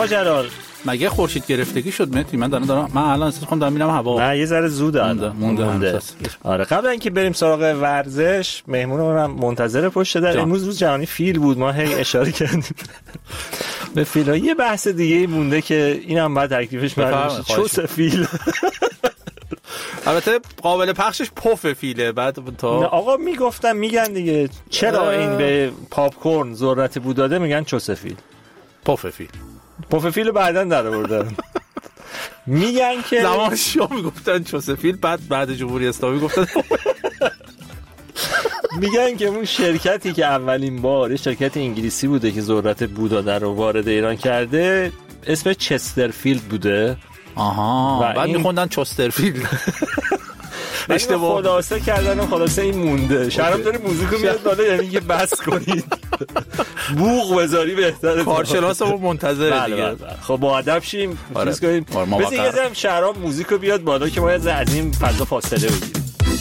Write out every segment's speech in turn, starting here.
آقا جلال مگه خورشید گرفتگی شد مهدی؟ من الان احساس کنم دارم میرم هوا. نه یه ذره زوده مونده. آره قبل اینکه بریم سراغ ورزش، مهمونمون منتظر پشت در. امروز روز جهانی فیل بود، ما هی اشاره کردیم به فیل. یه بحث دیگه مونده که اینم بعد تکلیفش معلوم شه. چوس فیل البته قابل پخشش پف فیله. بعد تا آقا میگن دیگه چرا این به پاپ کورن ذرت بو داده میگن چوس فیل. پف فیل بعداً در آوردن. میگن که زمان شاه میگفتن چوس فیل، بعد جمهوری اسلامی گفتن. میگن که اون شرکتی که اولین بار شرکت انگلیسی بوده که ذرت بو داده رو وارد ایران کرده اسم چسترفیلد بوده. آها. بعد میخوندن چسترفیلد. اشتباه خلاصه کردن و خلاصه این مونده. شرم داره موزیکو میاد بالا، یعنی که بس کنید بوق بذاری بهتره. کارشناسمون منتظره دیگه. خب با ادب شیم چیز کنیم. بس یه ذره شراب موزیکو بیاد بالا که ما از این فضا فاصله بگیریم.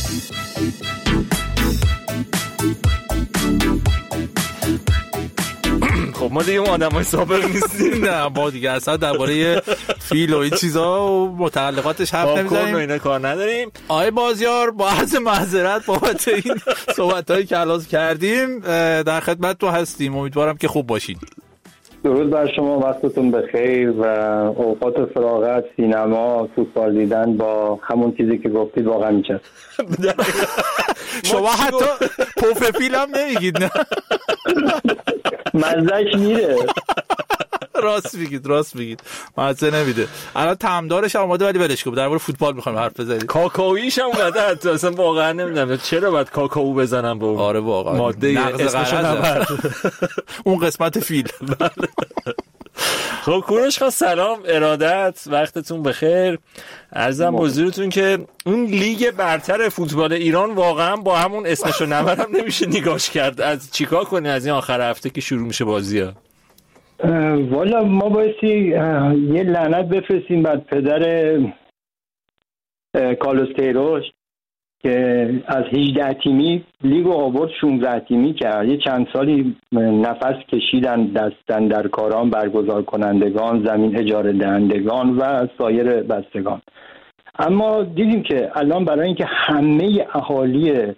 خب ما دیگه آدمای سابق نیستیم. نه ما دیگه اصلا درباره فیل و این چیزا و متعلقاتش حرف نمیزنیم. اینا کار نداریم. آقای بازیار با عرض معذرت بابت این صحبتایی که الان کردیم در خدمت تو هستیم. امیدوارم که خوب باشید. درود بر شما، وقتتون بخیر و اوقات فراغت، سینما، فوتبال دیدن با همون چیزی که گفتید واقعا میچسبه. شما حتی پف فیل هم نمیگید نه؟ مزهش میره. راست میگید مزه نمیده. الان طعمدارش هم اومده ولی ولش کن، درباره فوتبال میخوایم حرف بزنیم. کاکائویش هم اومده حتی اصلا واقعا نمیدونم چرا باید کاکائو بزنم به اون. آره واقعا ماده اسمش اون قسمت فیل. خب کوروش خان سلام، ارادت، وقتتون بخیر. عرضم حضورتون که اون لیگ برتر فوتبال ایران واقعا با همون اسمشو نبرم نمیشه نگاش کرد. از چیکار کنی از این آخر هفته که شروع میشه بازی‌ها؟ والا ما بایستی یه لعنت بفرستیم بعد پدر کارلوس کیروش که از 18 تیمی لیگو آورد 16 تیمی کرد. یه چند سالی نفس کشیدن دستن در کاران برگزار کنندگان، زمین اجاره دهندگان و سایر بستگان. اما دیدیم که الان برای اینکه همه اهالی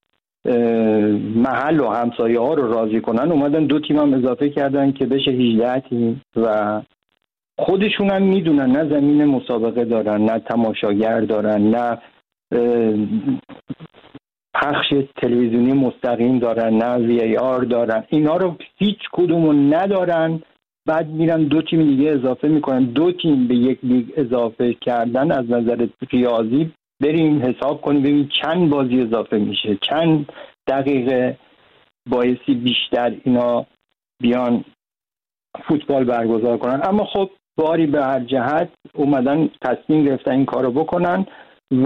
محل و همسایه ها رو راضی کنن اومدن 2 تیم هم اضافه کردن که بشه 18 تیم و خودشون هم میدونن نه زمین مسابقه دارن، نه تماشاگر دارن، نه پخش تلویزیونی مستقیم دارن، نه وی آر دارن. اینا رو هیچ کدومو ندارن. بعد میرن 2 تیم دیگه اضافه میکنن. 2 تیم به یک لیگ اضافه کردن از نظر ریاضی بریم حساب کنیم ببینیم چند بازی اضافه میشه، چند دقیقه بایستی بیشتر اینا بیان فوتبال برگزار کنن. اما خب باری به هر جهت اومدن تصمیم گرفتن این کارو بکنن و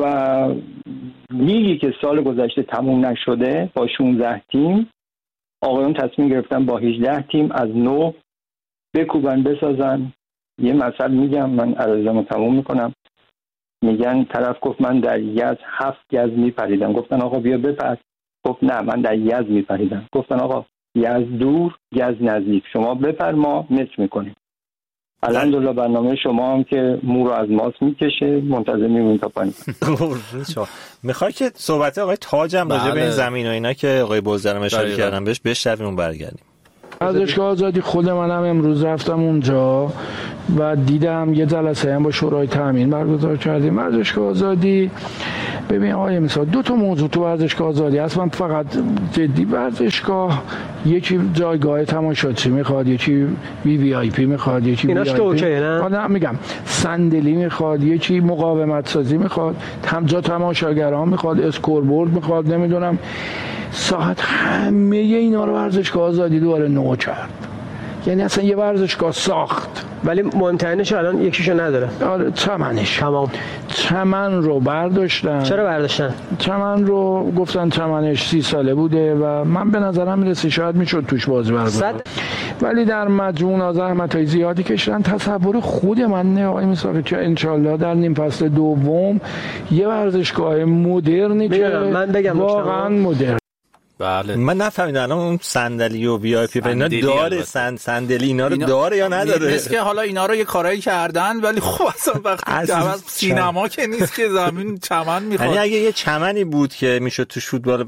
لیگی که سال گذشته تموم نشده با 16 تیم آقایون تصمیم گرفتن با 18 تیم از نو بکوبن بسازن. یه مثل میگم، من عرضمو تموم میکنم. میگن طرف گفت من در یزد 7 گز میپریدم. گفتن آقا بیا بپر. گفت نه من در یزد میپریدم. گفتن آقا یزد دور گز نزدیک، شما بپر ما مچ میکنیم. الحمدلله برنامه شما هم که مو رو از ماست میکشه، منتظر میمونیم تا پایین. میخوای که صحبت آقای تاج هم راجع به این زمین و اینا که آقای بوزدرم اشاره کردن بهش بشنویم برگردیم. ورزشگاه آزادی خود منم امروز رفتم اونجا و دیدم یه جلسه هم با شورای تامین برگزار کردیم. ورزشگاه آزادی ببین آقای مثلا 2 تا موضوع تو ورزشگاه آزادی هست. من فقط جدی ورزشگاه یکی جایگاه تماشاچی میخواد، یکی وی آی پی میخواد، یکی ایناش که اوکیه نه؟ میگم صندلی میخواد، یکی مقاومت سازی میخواد، هم جا تماشاگران میخواد، اسکوربورد میخواد، نمیدونم ساعت، همه اینا رو ورزشگاه آزادی دوباره نو کرد. یعنی اصلا یه ورزشگاه ساخت ولی منتهنش الان یکیشو نداره. آره چمنش تمام. چمن رو برداشتن. چرا برداشتن؟ چمن رو گفتن چمنش 30 ساله بوده و من به نظرم میرسه شاید میشد توش بازی برگزار، ولی در مجموع زحمت‌های زیادی کشیدن. تصور خود من نه آقای مساقی که انشالله در نیم فصل دوم یه ورزشگاه مدرنی که من بگم واقعا مدرن. بله من نفهمیدم الان اون صندلی و وی آی پی اینا داره، صندلی اینا رو داره یا نداره؟ نیست که حالا اینا رو یه کارایی کردن، ولی خب اصلا وقتی سینما که نیست که زمین چمن میخواد. یعنی اگه یه چمنی بود که میشد تو فوتبال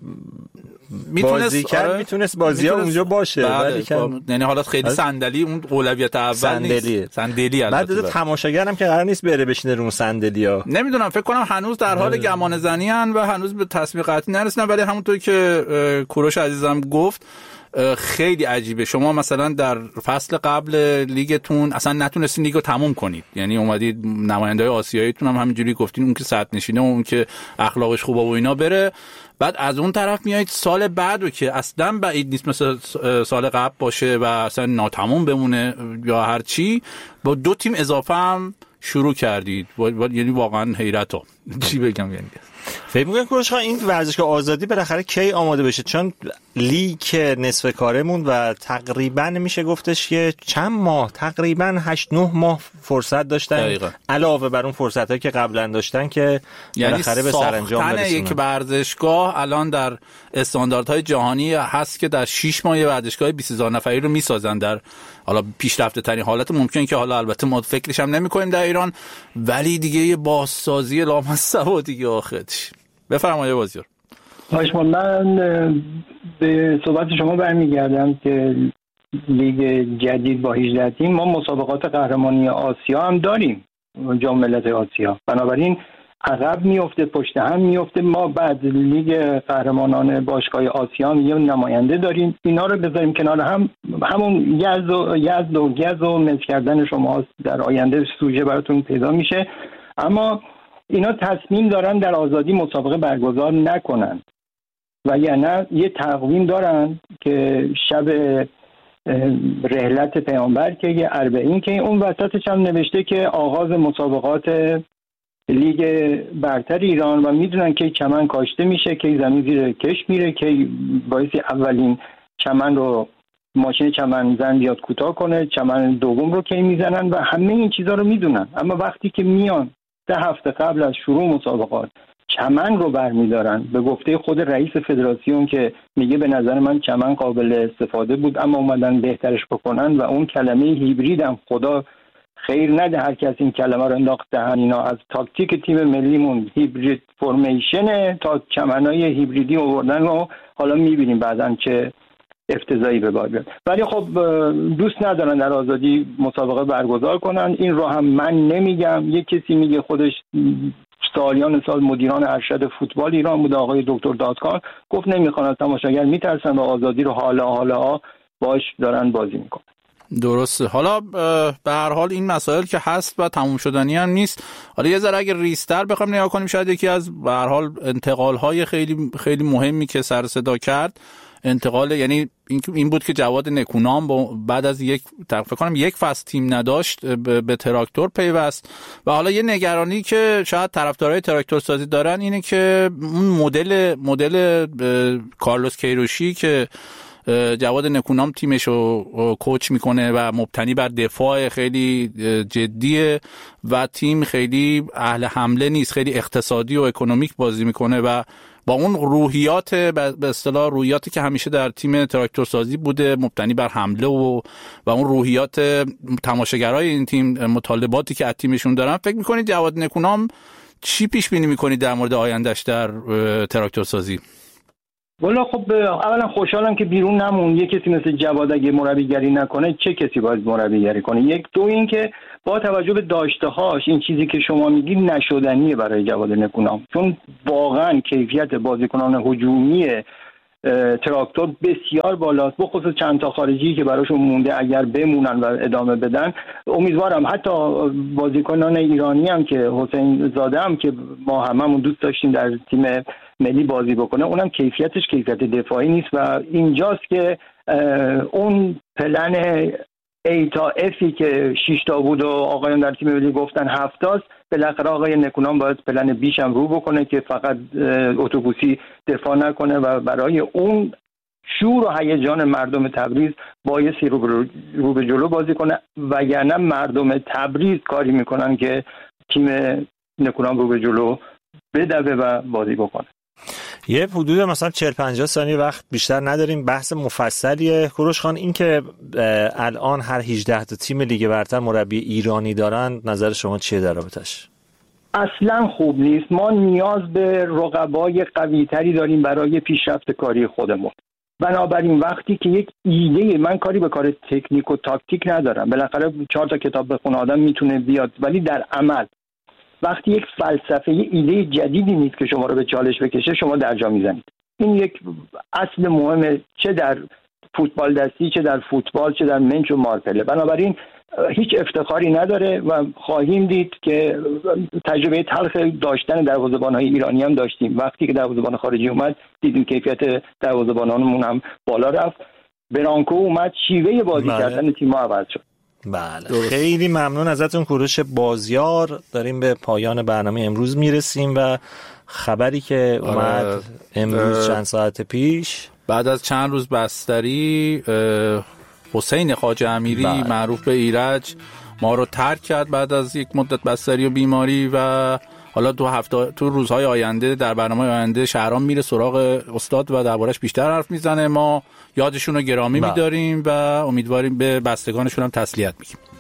بازی کرد میتونست بازی‌ها اونجا باشه، ولی یعنی حالا خیلی صندلی اون اولویت اول نیست. صندلی البته بعد تماشاگرم که قرار نیست بره بشینه رو صندلی‌ها. نمیدونم، فکر کنم هنوز در حال گمان زنی ان و هنوز به تصمیم قطعی نرسیدن، ولی همونطور که کوروش عزیزم گفت خیلی عجیبه. شما مثلا در فصل قبل لیگتون اصلا نتونستین لیگو تموم کنید، یعنی اومدید نماینده‌های آسیاییتون هم همینجوری گفتین اون که صد نشینه و اون که اخلاقش خوبه و اینا بره، بعد از اون طرف میایید سال بعدو که اصلا بعید نیست مثل سال قبل باشه و اصلا ناتموم بمونه یا هر چی، با 2 تیم اضافه هم شروع کردید. یعنی واقعا حیرتم چی بگم. یعنی فکر می‌کنم کوروش این ورزشگاه آزادی بالاخره کی آماده بشه؟ چون لیگ نصف کارمون و تقریبا میشه گفتش که چند ماه، تقریبا 8-9 ماه فرصت داشتن دقیقا. علاوه بر اون فرصتایی که قبلا داشتن که بالاخره به سرانجام برسونن. یعنی یک ورزشگاه الان در استانداردهای جهانی هست که در 6 ماه ورزشگاه 20000 نفری رو میسازن در حالا پیشرفته ترین حالت ممکن، که حالا البته ما فکرش هم نمی‌کنیم در ایران، ولی دیگه یه بازسازی لامصب دیگه آخرش. بفرمایید بازیار. من به صحبت شما برمیگردم که لیگ جدید با 18 تیم، ما مسابقات قهرمانی آسیا هم داریم، جام ملت آسیا، بنابراین عقب میفته، پشت هم میفته. ما بعد لیگ قهرمانان باشگاه آسیا هم یه نماینده داریم، اینا رو بذاریم کنار هم، همون یزد و مس کردن شما در آینده سوژه براتون پیدا میشه. اما اینا تصمیم دارن در آزادی مسابقه برگزار نکنن و یعنی یه تقویم دارن که شب رحلت پیامبر که یه 40 که اون وسطش هم نوشته که آغاز مسابقات لیگ برتر ایران و میدونن که چمن کاشته میشه، که زمین زیر کش میره، که باعث اولین چمن رو ماشین چمن زن بیاد کوتاه کنه، چمن دوم رو کی میزنن و همه این چیزا رو میدونن. اما وقتی که میان 3 هفته قبل از شروع مسابقات چمن رو برمیدارن، به گفته خود رئیس فدراسیون که میگه به نظر من چمن قابل استفاده بود اما اومدن بهترش بکنن، و اون کلمه هیبرید هم خدا خیر نده هر کس این کلمه رو انداخت دهن اینا، از تاکتیک تیم ملیمون هیبرید فرمیشن تا چمنای هیبریدی آوردن و حالا میبینیم بعدن چه افتضاحی به بار بیاد. ولی خب دوست ندارن در آزادی مسابقه برگزار کنن. این رو هم من نمیگم، یک کسی میگه، خودش سالیان سال مدیران ارشد فوتبال ایران بود، آقای دکتر دادکار، گفت نمیخوان، تماشاگر میترسن و آزادی رو حالا باش دارن بازی میکنن. درسته. حالا به هر حال این مسائل که هست و تموم شدنی هم نیست. حالا یه ذره اگه ریستر بخوام نگاه کنیم، شاید یکی از به هر حال انتقال‌های خیلی خیلی مهمی که سر صدا کرد انتقال، یعنی این بود که جواد نکونام بعد از فکر کنم یک فصل تیم نداشت به تراکتور پیوست، و حالا یه نگرانی که شاید طرفدارای تراکتور سازی دارن اینه که اون مدل کارلوس کیروشی که جواد نکونام تیمش رو کوچ میکنه و مبتنی بر دفاع خیلی جدیه و تیم خیلی اهل حمله نیست، خیلی اقتصادی و اکونومیک بازی میکنه و با اون روحیات به اصطلاح روحیاتی که همیشه در تیم تراکتور سازی بوده مبتنی بر حمله و اون روحیات تماشاگرای این تیم، مطالباتی که از تیمشون دارن، فکر میکنید جواد نکونام چی پیش بینی میکنید در مورد آیندهش در تراکتور سازی؟ والا خب اولا خوشحالم که بیرون نمون. یه کسی مثل جواد اگه مربیگری نکنه چه کسی باید مربیگری کنه؟ یک. دو این که با توجه به داشته‌هاش این چیزی که شما میگید نشدنیه برای جواد نکونام، چون واقعا کیفیت بازیکنان هجومی تراکتور بسیار بالاست، بخصوص چند تا خارجی که براشون مونده اگر بمونن و ادامه بدن. امیدوارم حتی بازیکنان ایرانی هم که حسین زاده هم که ما هممون دوست داشتیم در تیم ملی بازی بکنه، اونم کیفیتش کیفیت دفاعی نیست و اینجاست که اون پلن ای تا افی که 6 تا بود و آقایان در تیم ملی گفتن 7 تاست، بالاخره آقای نکونام باید پلن بیش هم رو بکنه که فقط اتوبوسی دفاع نکنه و برای اون شور و هیجان مردم تبریز بایستی رو به جلو بازی کنه، وگرنه مردم تبریز کاری میکنن که تیم نکونام رو به جلو بدوه و بازی بکنه. یه حدود مثلا 40-50 ثانیه وقت بیشتر نداریم، بحث مفصلیه. کوروش خان، این که الان هر 18 تا تیم لیگ برتر مربی ایرانی دارن، نظر شما چیه در رابطش؟ اصلا خوب نیست. ما نیاز به رقبای قوی‌تری داریم برای پیشرفت کاری خودمون. بنابراین وقتی که یک ایده، من کاری به کار تکنیک و تاکتیک ندارم، بالاخره 4 تا کتاب بخونه آدم میتونه بیاد، ولی در عمل وقتی یک فلسفه، یک ایده جدیدی نیست که شما رو به چالش بکشه، شما در جا میزنید. این یک اصل مهمه، چه در فوتبال دستی، چه در فوتبال، چه در منچ و مارتله. بنابراین هیچ افتخاری نداره و خواهیم دید که تجربه تلخ داشتن دروازه‌بان‌های ایرانی هم داشتیم. وقتی که دروازه‌بان خارجی اومد دیدیم کیفیت دروازه‌بانانمون هم بالا رفت. برانکو اومد، شیوه بازی کردن تیم عوض شد. بله، خیلی ممنون ازتون کوروش بازیار. داریم به پایان برنامه امروز میرسیم و خبری که اومد امروز چند ساعت پیش بعد از چند روز بستری، حسین خواجه امیری معروف به ایرج ما رو ترک کرد بعد از یک مدت بستری و بیماری، و حالا تو روزهای آینده در برنامه آینده شهرام میره سراغ استاد و دربارش بیشتر حرف میزنه. ما یادشون رو گرامی میداریم و امیدواریم به بستگانشون هم تسلیت میگیم.